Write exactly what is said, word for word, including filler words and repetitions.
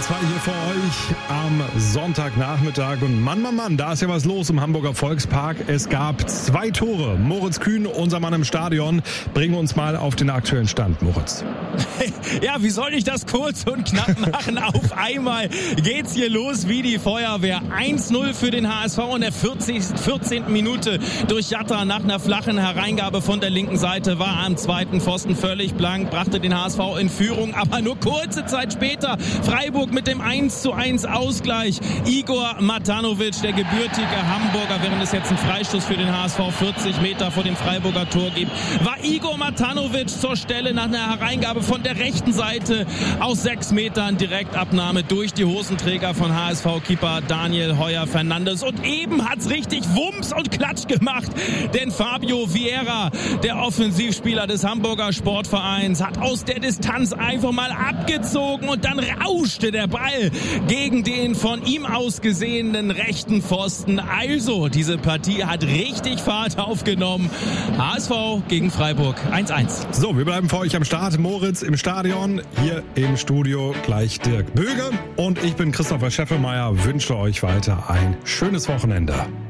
zwei hier für euch am Sonntagnachmittag. Und Mann, Mann, Mann, da ist ja was los im Hamburger Volkspark. Es gab zwei Tore. Moritz Kühn, unser Mann im Stadion, bringen uns mal auf den aktuellen Stand, Moritz. Ja, wie soll ich das kurz und knapp machen? Auf einmal geht's hier los wie die Feuerwehr. eins null für den H S V in der vierzehnten Minute durch Jatta nach einer flachen Hereingabe von der linken Seite. War am zweiten Pfosten völlig blank, brachte den H S V in Führung, aber nur kurze Zeit später Freiburg mit dem eins zu eins Ausgleich. Igor Matanovic, der gebürtige Hamburger, während es jetzt einen Freistoß für den H S V vierzig Meter vor dem Freiburger Tor gibt, war Igor Matanovic zur Stelle nach einer Hereingabe von der rechten Seite aus sechs Metern. Direktabnahme durch die Hosenträger von H S V-Keeper Daniel Heuer-Fernandes. Und eben hat's richtig Wumms und Klatsch gemacht, denn Fabio Vieira, der Offensivspieler des Hamburger Sportvereins, hat aus der Distanz einfach mal abgezogen und dann rauschte der Ball gegen den von ihm aus gesehenen rechten Pfosten. Also, diese Partie hat richtig Fahrt aufgenommen. H S V gegen Freiburg eins eins. So, wir bleiben für euch am Start. Moritz im Stadion, hier im Studio gleich Dirk Böge. Und ich bin Christopher Scheffelmeier, wünsche euch weiter ein schönes Wochenende.